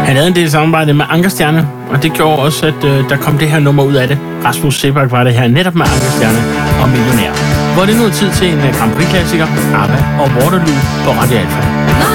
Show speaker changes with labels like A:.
A: Han havde en del samarbejde med Ankerstjerne, og det gjorde også, at der kom det her nummer ud af det. Rasmus Seebach var det her netop med Ankerstjerne og Millionær. Hvor er det nu tid til en Grand Prix-klassiker, ABBA og Waterloo på Radio Alpha.